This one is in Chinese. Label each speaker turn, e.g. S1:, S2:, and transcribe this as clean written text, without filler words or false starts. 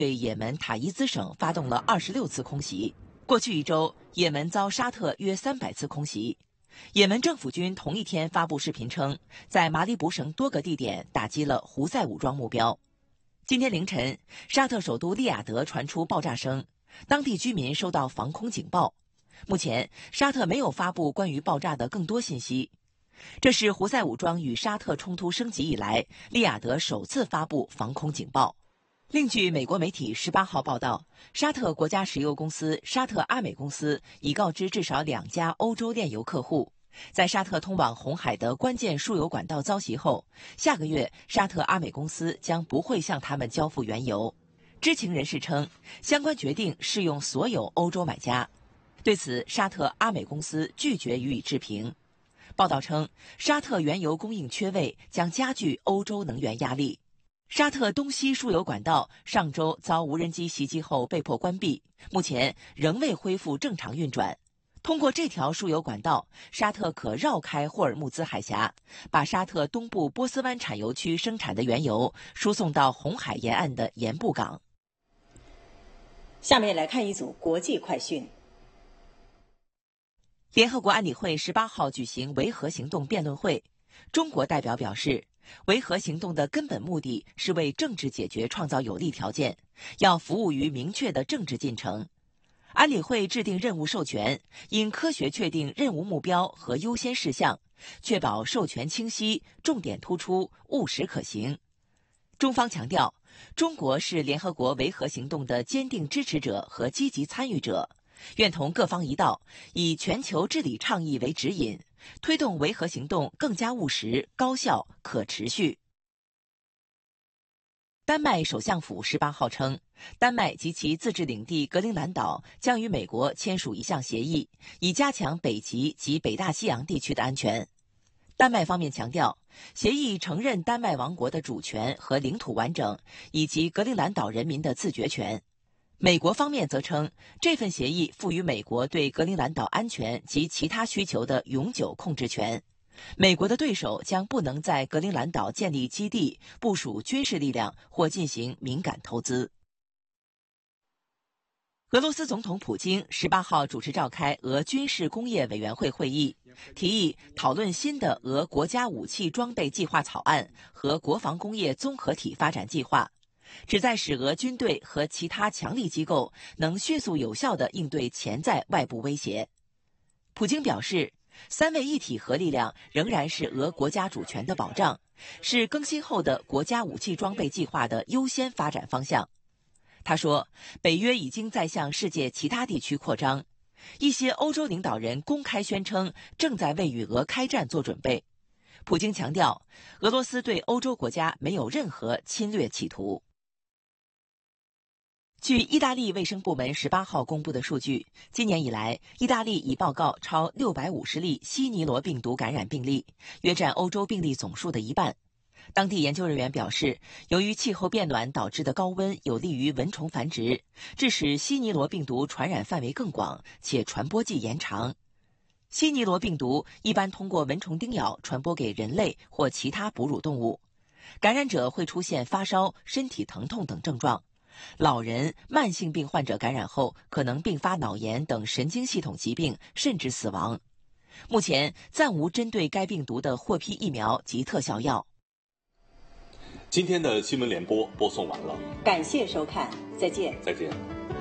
S1: 对也门塔伊兹省发动了26次空袭。过去一周，也门遭沙特约300次空袭。也门政府军同一天发布视频称，在马里卜省多个地点打击了胡塞武装目标。今天凌晨，沙特首都利雅得传出爆炸声，当地居民收到防空警报。目前，沙特没有发布关于爆炸的更多信息。这是胡塞武装与沙特冲突升级以来，利雅得首次发布防空警报。另据美国媒体18号报道，沙特国家石油公司沙特阿美公司已告知至少2家欧洲炼油客户，在沙特通往红海的关键输油管道遭袭后，下个月沙特阿美公司将不会向他们交付原油。知情人士称，相关决定适用所有欧洲买家。对此，沙特阿美公司拒绝予以置评。报道称，沙特原油供应缺位将加剧欧洲能源压力。沙特东西输油管道上周遭无人机袭击后被迫关闭，目前仍未恢复正常运转。通过这条输油管道，沙特可绕开霍尔木兹海峡，把沙特东部波斯湾产油区生产的原油输送到红海沿岸的盐布港。
S2: 下面来看一组国际快讯。
S1: 联合国安理会18号举行维和行动辩论会，中国代表表示，维和行动的根本目的是为政治解决创造有利条件，要服务于明确的政治进程。安理会制定任务授权，应科学确定任务目标和优先事项，确保授权清晰、重点突出、务实可行。中方强调，中国是联合国维和行动的坚定支持者和积极参与者，愿同各方一道，以全球治理倡议为指引，推动维和行动更加务实、高效、可持续。丹麦首相府18号称，丹麦及其自治领地格陵兰岛将与美国签署一项协议，以加强北极及北大西洋地区的安全。丹麦方面强调，协议承认丹麦王国的主权和领土完整，以及格陵兰岛人民的自决权。美国方面则称，这份协议赋予美国对格陵兰岛安全及其他需求的永久控制权。美国的对手将不能在格陵兰岛建立基地、部署军事力量或进行敏感投资。俄罗斯总统普京18号主持召开俄军事工业委员会会议，提议讨论新的俄国家武器装备计划草案和国防工业综合体发展计划，旨在使俄军队和其他强力机构能迅速有效地应对潜在外部威胁。普京表示，3位一体核力量仍然是俄国家主权的保障，是更新后的国家武器装备计划的优先发展方向。他说，北约已经在向世界其他地区扩张，一些欧洲领导人公开宣称正在为与俄开战做准备。普京强调，俄罗斯对欧洲国家没有任何侵略企图。据意大利卫生部门18号公布的数据，今年以来，意大利已报告超650例西尼罗病毒感染病例，约占欧洲病例总数的一半。当地研究人员表示，由于气候变暖导致的高温有利于蚊虫繁殖，致使西尼罗病毒传染范围更广，且传播季延长。西尼罗病毒一般通过蚊虫叮咬传播给人类或其他哺乳动物，感染者会出现发烧、身体疼痛等症状。老人、慢性病患者感染后可能并发脑炎等神经系统疾病，甚至死亡。目前暂无针对该病毒的获批疫苗及特效药。
S3: 今天的新闻联播播送完了，
S2: 感谢收看，再见。
S3: 再见。